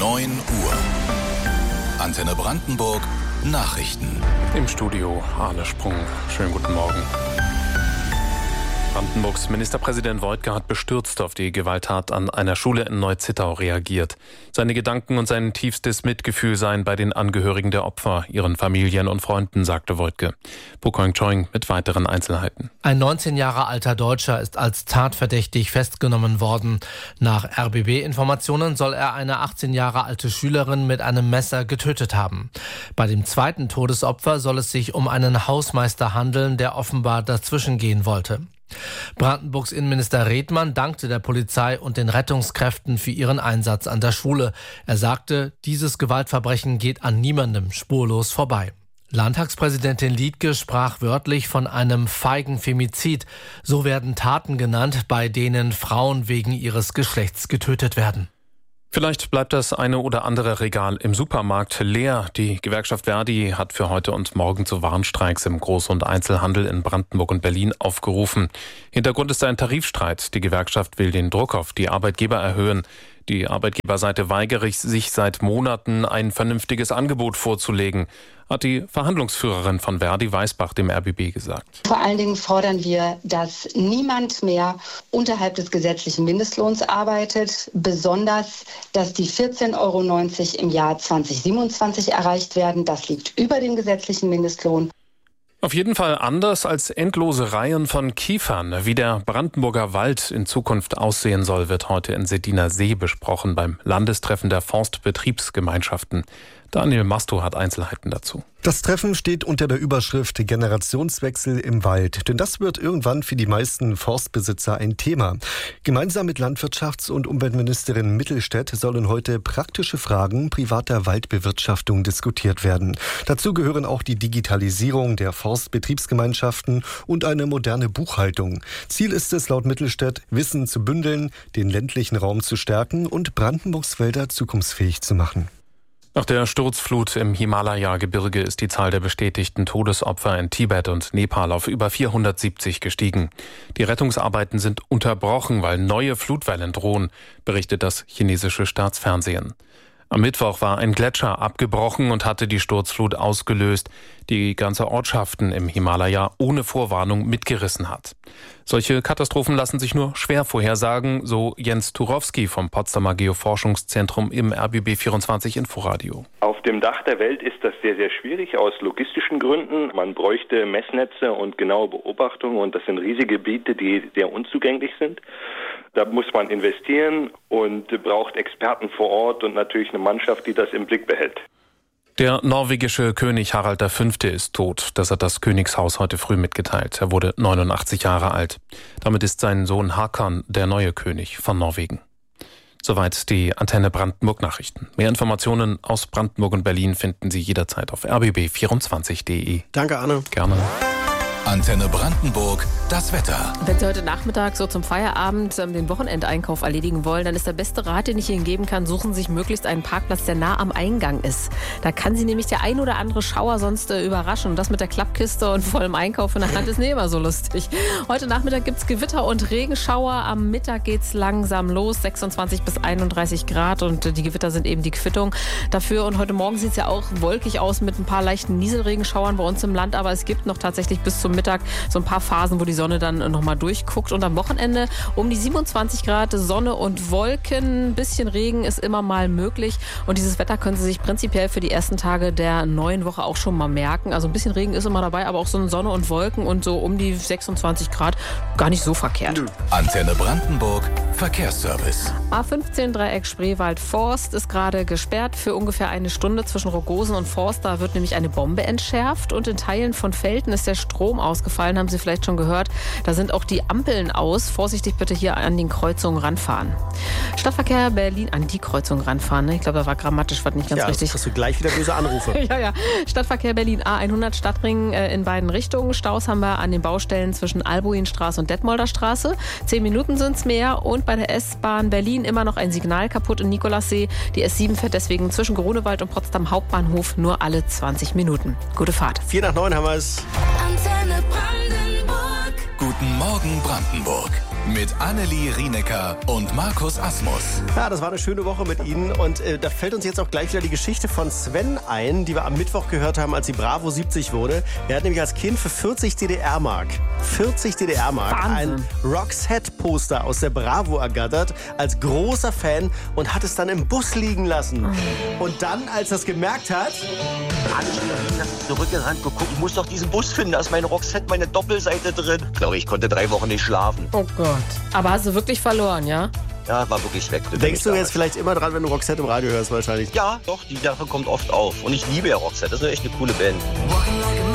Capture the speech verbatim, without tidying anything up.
neun Uhr. Antenne Brandenburg Nachrichten. Im Studio Arne Sprung. Schönen guten Morgen. Brandenburgs Ministerpräsident Woidke hat bestürzt auf die Gewalttat an einer Schule in Neu-Zittau reagiert. Seine Gedanken und sein tiefstes Mitgefühl seien bei den Angehörigen der Opfer, ihren Familien und Freunden, sagte Woidke. Pukoing Choing mit weiteren Einzelheiten. Ein neunzehn Jahre alter Deutscher ist als tatverdächtig festgenommen worden. Nach R B B-Informationen soll er eine achtzehn Jahre alte Schülerin mit einem Messer getötet haben. Bei dem zweiten Todesopfer soll es sich um einen Hausmeister handeln, der offenbar dazwischengehen wollte. Brandenburgs Innenminister Redmann dankte der Polizei und den Rettungskräften für ihren Einsatz an der Schule. Er sagte, dieses Gewaltverbrechen geht an niemandem spurlos vorbei. Landtagspräsidentin Liedtke sprach wörtlich von einem feigen Femizid. So werden Taten genannt, bei denen Frauen wegen ihres Geschlechts getötet werden. Vielleicht bleibt das eine oder andere Regal im Supermarkt leer. Die Gewerkschaft Verdi hat für heute und morgen zu Warnstreiks im Groß- und Einzelhandel in Brandenburg und Berlin aufgerufen. Hintergrund ist ein Tarifstreit. Die Gewerkschaft will den Druck auf die Arbeitgeber erhöhen. Die Arbeitgeberseite weigere sich seit Monaten, ein vernünftiges Angebot vorzulegen, hat die Verhandlungsführerin von Verdi Weißbach dem R B B gesagt. Vor allen Dingen fordern wir, dass niemand mehr unterhalb des gesetzlichen Mindestlohns arbeitet, besonders, dass die vierzehn Euro neunzig im Jahr zwanzig siebenundzwanzig erreicht werden. Das liegt über dem gesetzlichen Mindestlohn. Auf jeden Fall anders als endlose Reihen von Kiefern. Wie der Brandenburger Wald in Zukunft aussehen soll, wird heute in Seddiner See besprochen beim Landestreffen der Forstbetriebsgemeinschaften. Daniel Masto hat Einzelheiten dazu. Das Treffen steht unter der Überschrift Generationswechsel im Wald. Denn das wird irgendwann für die meisten Forstbesitzer ein Thema. Gemeinsam mit Landwirtschafts- und Umweltministerin Mittelstädt sollen heute praktische Fragen privater Waldbewirtschaftung diskutiert werden. Dazu gehören auch die Digitalisierung der Forstbetriebsgemeinschaften und eine moderne Buchhaltung. Ziel ist es laut Mittelstädt, Wissen zu bündeln, den ländlichen Raum zu stärken und Brandenburgs Wälder zukunftsfähig zu machen. Nach der Sturzflut im Himalaya-Gebirge ist die Zahl der bestätigten Todesopfer in Tibet und Nepal auf über vierhundertsiebzig gestiegen. Die Rettungsarbeiten sind unterbrochen, weil neue Flutwellen drohen, berichtet das chinesische Staatsfernsehen. Am Mittwoch war ein Gletscher abgebrochen und hatte die Sturzflut ausgelöst, die ganze Ortschaften im Himalaya ohne Vorwarnung mitgerissen hat. Solche Katastrophen lassen sich nur schwer vorhersagen, so Jens Turowski vom Potsdamer Geoforschungszentrum im R B B vierundzwanzig Inforadio. Auf dem Dach der Welt ist das sehr, sehr schwierig aus logistischen Gründen. Man bräuchte Messnetze und genaue Beobachtungen und das sind riesige Gebiete, die sehr unzugänglich sind. Da muss man investieren und braucht Experten vor Ort und natürlich eine Mannschaft, die das im Blick behält. Der norwegische König Harald der Fünfte ist tot. Das hat das Königshaus heute früh mitgeteilt. Er wurde neunundachtzig Jahre alt. Damit ist sein Sohn Hakan der neue König von Norwegen. Soweit die Antenne Brandenburg Nachrichten. Mehr Informationen aus Brandenburg und Berlin finden Sie jederzeit auf r b b vierundzwanzig punkt d e. Danke, Arne. Gerne. Antenne Brandenburg, das Wetter. Wenn Sie heute Nachmittag so zum Feierabend ähm, den Wochenendeinkauf erledigen wollen, dann ist der beste Rat, den ich Ihnen geben kann, suchen Sie sich möglichst einen Parkplatz, der nah am Eingang ist. Da kann Sie nämlich der ein oder andere Schauer sonst äh, überraschen. Und das mit der Klappkiste und vollem Einkauf in der Hand ist nicht immer so lustig. Heute Nachmittag gibt es Gewitter und Regenschauer. Am Mittag geht es langsam los, sechsundzwanzig bis einunddreißig Grad. Und äh, die Gewitter sind eben die Quittung dafür. Und heute Morgen sieht es ja auch wolkig aus mit ein paar leichten Nieselregenschauern bei uns im Land. Aber es gibt noch tatsächlich bis zum Mittag so ein paar Phasen, wo die Sonne dann nochmal durchguckt. Und am Wochenende um die siebenundzwanzig Grad, Sonne und Wolken. Ein bisschen Regen ist immer mal möglich. Und dieses Wetter können Sie sich prinzipiell für die ersten Tage der neuen Woche auch schon mal merken. Also ein bisschen Regen ist immer dabei, aber auch so eine Sonne und Wolken und so um die sechsundzwanzig Grad gar nicht so verkehrt. Antenne Brandenburg, Verkehrsservice. A fünfzehn Dreieck Spreewald-Forst ist gerade gesperrt für ungefähr eine Stunde zwischen Rogosen und Forst. Da wird nämlich eine Bombe entschärft und in Teilen von Velten ist der Strom ausgefallen. Haben Sie vielleicht schon gehört. Da sind auch die Ampeln aus. Vorsichtig bitte hier an den Kreuzungen ranfahren. Stadtverkehr Berlin, an die Kreuzung ranfahren. Ne? Ich glaube, da war grammatisch was nicht ganz ja, richtig. Ja, hast du gleich wieder böse Anrufe. ja, ja. Stadtverkehr Berlin A hundert Stadtring äh, in beiden Richtungen. Staus haben wir an den Baustellen zwischen Albuinstraße und Detmolder Straße. Zehn Minuten sind es mehr. Und bei der S-Bahn Berlin immer noch ein Signal kaputt in Nikolassee. Die S sieben fährt deswegen zwischen Grunewald und Potsdam Hauptbahnhof nur alle zwanzig Minuten. Gute Fahrt. Vier nach neun haben wir es. Guten Morgen Brandenburg. Mit Annelie Rienecker und Markus Asmus. Ja, das war eine schöne Woche mit Ihnen und äh, da fällt uns jetzt auch gleich wieder die Geschichte von Sven ein, die wir am Mittwoch gehört haben, als die Bravo siebzig wurde. Er hat nämlich als Kind für vierzig D D R-Mark, vierzig D D R-Mark ein Roxette-Poster aus der Bravo ergattert, als großer Fan und hat es dann im Bus liegen lassen. Und dann, als er es gemerkt hat, habe ich zurückgerannt geguckt, ich muss doch diesen Bus finden, da ist meine Roxette, meine Doppelseite drin. Ich glaube, ich konnte drei Wochen nicht schlafen. Oh Gott. Aber hast du wirklich verloren, ja? Ja, war wirklich weg. Denkst du jetzt vielleicht immer dran, wenn du Roxette im Radio hörst wahrscheinlich? Ja, doch, die Sache kommt oft auf. Und ich liebe ja Roxette, das ist echt eine coole Band.